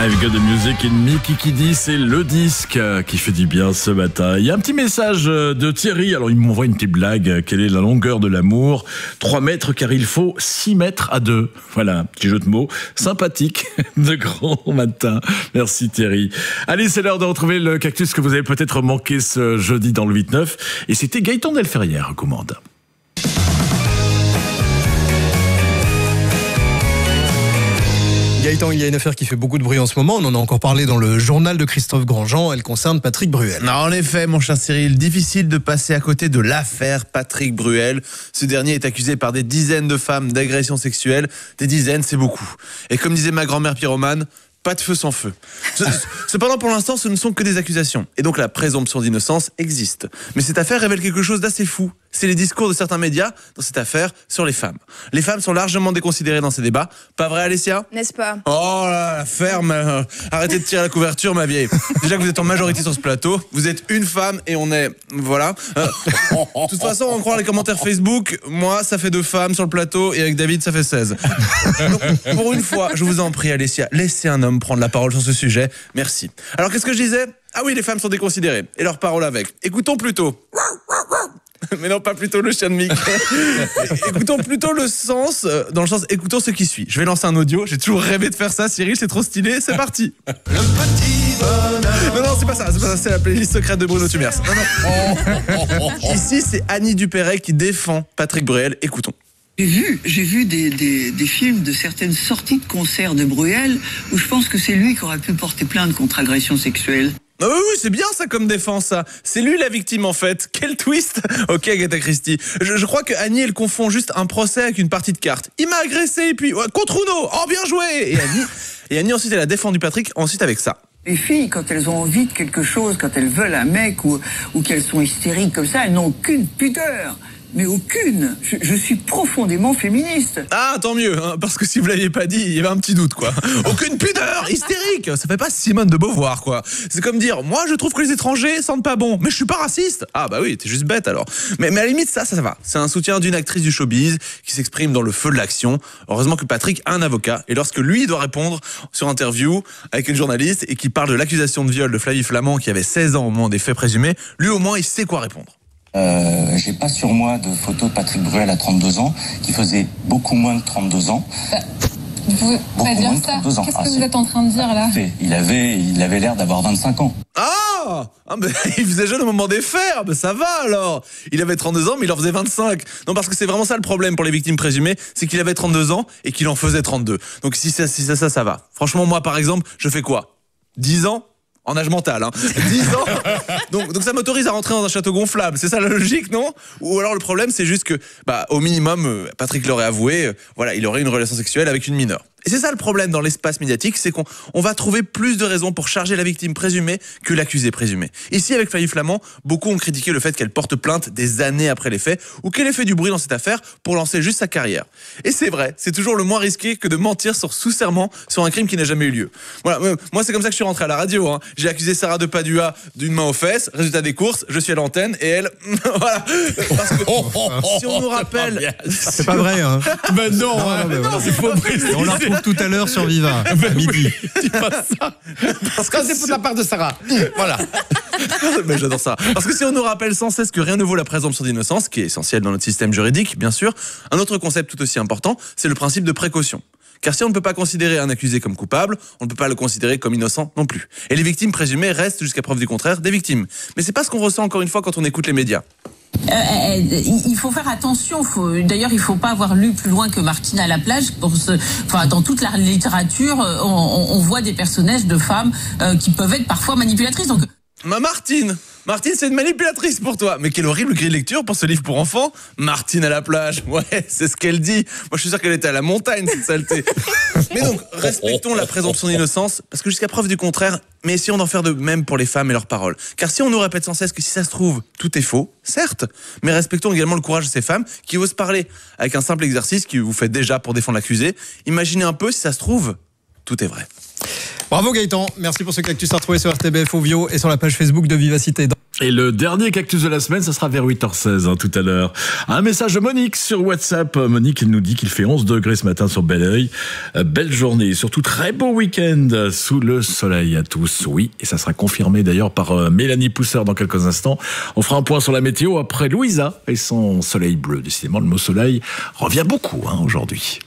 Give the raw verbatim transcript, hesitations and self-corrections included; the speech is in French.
I've got the music in me, Kikidi, c'est le disque qui fait du bien ce matin. Il y a un petit message de Thierry, alors il m'envoie une petite blague. Quelle est la longueur de l'amour? trois mètres car il faut six mètres à deux. Voilà, un petit jeu de mots sympathique de grand matin. Merci Thierry. Allez, c'est l'heure de retrouver le cactus que vous avez peut-être manqué ce jeudi dans le huit neuf. Et c'était Gaëtan Delferrière, commande. Gaëtan, il y a une affaire qui fait beaucoup de bruit en ce moment. On en a encore parlé dans le journal de Christophe Grandjean. Elle concerne Patrick Bruel. Non, en effet, mon cher Cyril, difficile de passer à côté de l'affaire Patrick Bruel. Ce dernier est accusé par des dizaines de femmes d'agression sexuelle. Des dizaines, c'est beaucoup. Et comme disait ma grand-mère pyromane, pas de feu sans feu. Cependant, pour l'instant, ce ne sont que des accusations. Et donc la présomption d'innocence existe. Mais cette affaire révèle quelque chose d'assez fou. C'est les discours de certains médias dans cette affaire sur les femmes. Les femmes sont largement déconsidérées dans ces débats. Pas vrai, Alessia? N'est-ce pas? Oh là, la ferme. euh, Arrêtez de tirer la couverture, ma vieille. Déjà que vous êtes en majorité sur ce plateau, vous êtes une femme et on est... Voilà. Euh, de toute façon, on croit les commentaires Facebook. Moi, ça fait deux femmes sur le plateau et avec David, ça fait seize. Donc, pour une fois, je vous en prie, Alessia, laissez un homme prendre la parole sur ce sujet. Merci. Alors, qu'est-ce que je disais? Ah oui, les femmes sont déconsidérées. Et leur parole avec. Écoutons plutôt... Mais non, pas plutôt le chien de Mickey. Écoutons plutôt le sens, euh, dans le sens, écoutons ce qui suit. Je vais lancer un audio, j'ai toujours rêvé de faire ça, Cyril, c'est trop stylé, c'est parti. Le petit bonheur. Non, non, c'est pas ça, c'est pas ça, c'est la playlist secrète de Bruno Tumers. Non, non. Ici, c'est Annie Dupéret qui défend Patrick Bruel, écoutons. J'ai vu, j'ai vu des, des, des films de certaines sorties de concerts de Bruel où je pense que c'est lui qui aurait pu porter plainte contre agression sexuelle. Ah oui, oui, c'est bien ça comme défense, ça. C'est lui la victime en fait. Quel twist. Ok, Agatha Christie. Je, je crois que Annie, elle confond juste un procès avec une partie de cartes. Il m'a agressé et puis ouais, contre Uno. Oh, bien joué. Et Annie, et Annie ensuite elle a défendu Patrick ensuite avec ça. Les filles, quand elles ont envie de quelque chose, quand elles veulent un mec ou, ou qu'elles sont hystériques comme ça, elles n'ont aucune pudeur. Mais aucune. Je, je suis profondément féministe. Ah, tant mieux, hein, parce que si vous l'aviez pas dit, il y avait un petit doute, quoi. Aucune pudeur, hystérique. Ça fait pas Simone de Beauvoir, quoi. C'est comme dire, moi, je trouve que les étrangers sentent pas bon, mais je suis pas raciste. Ah, bah oui, t'es juste bête, alors. Mais, mais à la limite, ça, ça, ça va. C'est un soutien d'une actrice du showbiz qui s'exprime dans le feu de l'action. Heureusement que Patrick a un avocat, et lorsque lui doit répondre sur interview avec une journaliste et qui parle de l'accusation de viol de Flavie Flament qui avait seize ans au moment des faits présumés, lui, au moins, il sait quoi répondre. Euh, j'ai pas sur moi de photo de Patrick Bruel à trente-deux ans, qui faisait beaucoup moins de trente-deux ans. Bah, vous pouvez pas dire ça. Qu'est-ce que ah, vous êtes en train de dire là? Il avait, il avait l'air d'avoir vingt-cinq ans. Ah, ah ben, il faisait jeune au moment des faits, ah ben, ça va alors. Il avait trente-deux ans mais il en faisait vingt-cinq. Non, parce que c'est vraiment ça le problème pour les victimes présumées, c'est qu'il avait trente-deux ans et qu'il en faisait trente-deux. Donc si ça, si ça, ça, ça va. Franchement, moi par exemple, je fais quoi? dix ans en âge mental, hein. dix ans. Donc, donc ça m'autorise à rentrer dans un château gonflable. C'est ça la logique, non? Ou alors le problème, c'est juste que, bah, au minimum, Patrick l'aurait avoué, euh, voilà, il aurait une relation sexuelle avec une mineure. Et c'est ça le problème dans l'espace médiatique, c'est qu'on on va trouver plus de raisons pour charger la victime présumée que l'accusé présumé. Ici, avec Flavie Flament, beaucoup ont critiqué le fait qu'elle porte plainte des années après les faits ou qu'elle ait fait du bruit dans cette affaire pour lancer juste sa carrière. Et c'est vrai, c'est toujours le moins risqué que de mentir sur sous serment sur un crime qui n'a jamais eu lieu. Voilà, moi c'est comme ça que je suis rentré à la radio, hein. J'ai accusé Sarah de Padua d'une main aux fesses, résultat des courses, je suis à l'antenne et elle, voilà. Parce que si on nous rappelle... C'est pas vrai, hein. Ben non, non, hein. non, non, voilà. c'est faux préciser. On la retrouve tout à l'heure sur Viva, à midi. Dis pas ça. Parce que c'est pour la part de Sarah. Voilà. Mais j'adore ça. Parce que si on nous rappelle sans cesse que rien ne vaut la présomption d'innocence, qui est essentielle dans notre système juridique, bien sûr, un autre concept tout aussi important, c'est le principe de précaution. Car si on ne peut pas considérer un accusé comme coupable, on ne peut pas le considérer comme innocent non plus. Et les victimes présumées restent, jusqu'à preuve du contraire, des victimes. Mais c'est pas ce qu'on ressent encore une fois quand on écoute les médias. Euh, euh, il faut faire attention. Faut, d'ailleurs, il ne faut pas avoir lu plus loin que Martine à la plage. Pour se, enfin, dans toute la littérature, on, on voit des personnages de femmes euh, qui peuvent être parfois manipulatrices. Donc, Ma Martine Martine, c'est une manipulatrice pour toi. Mais quelle horrible grille de lecture pour ce livre pour enfants. Martine à la plage, ouais, c'est ce qu'elle dit. Moi, je suis sûr qu'elle était à la montagne, cette saleté. Mais donc, respectons la présomption d'innocence, parce que jusqu'à preuve du contraire, mais essayons d'en faire de même pour les femmes et leurs paroles. Car si on nous répète sans cesse que si ça se trouve, tout est faux, certes, mais respectons également le courage de ces femmes qui osent parler avec un simple exercice que vous faites déjà pour défendre l'accusé. Imaginez un peu si ça se trouve, tout est vrai. Bravo Gaëtan, merci pour ce cactus à retrouver sur R T B F Ovio et sur la page Facebook de Vivacité. Et le dernier cactus de la semaine, ça sera vers huit heures seize hein, tout à l'heure. Un message de Monique sur WhatsApp. Monique, elle nous dit qu'il fait onze degrés ce matin sur Belleuil. Euh, belle journée, surtout très beau week-end sous le soleil à tous. Oui, et ça sera confirmé d'ailleurs par euh, Mélanie Pousseur dans quelques instants. On fera un point sur la météo après Louisa et son soleil bleu. Décidément, le mot soleil revient beaucoup hein, aujourd'hui.